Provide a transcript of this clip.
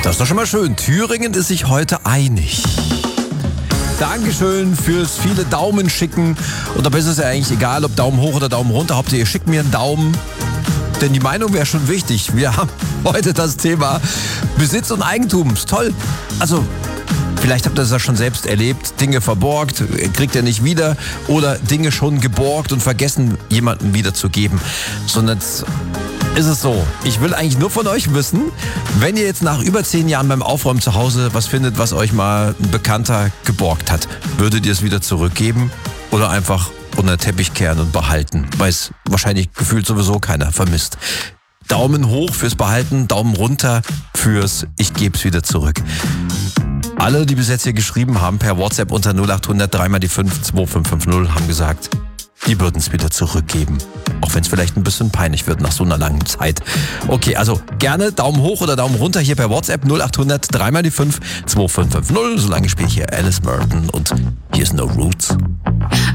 Das ist doch schon mal schön. Thüringen ist sich heute einig. Dankeschön fürs viele Daumen schicken. Und dabei ist es ja eigentlich egal, ob Daumen hoch oder Daumen runter. Hauptsache ihr schickt mir einen Daumen. Denn die Meinung wäre schon wichtig. Wir haben heute das Thema Besitz und Eigentum. Ist toll. Also, vielleicht habt ihr das ja schon selbst erlebt. Dinge verborgt, kriegt ihr nicht wieder. Oder Dinge schon geborgt und vergessen, jemandem wiederzugeben. Sondern ist es so, ich will eigentlich nur von euch wissen, wenn ihr jetzt nach über 10 Jahren beim Aufräumen zu Hause was findet, was euch mal ein Bekannter geborgt hat, würdet ihr es wieder zurückgeben oder einfach unter den Teppich kehren und behalten, weil es wahrscheinlich gefühlt sowieso keiner vermisst. Daumen hoch fürs Behalten, Daumen runter fürs Ich geb's wieder zurück. Alle, die bis jetzt hier geschrieben haben, per WhatsApp unter 0800 3 mal die 5 2550, haben gesagt, die würden es wieder zurückgeben. Auch wenn es vielleicht ein bisschen peinlich wird nach so einer langen Zeit. Okay, also gerne Daumen hoch oder Daumen runter hier per WhatsApp 0800 3 mal die 5 2550. Solange spiele ich hier Alice Merton und hier ist No Roots.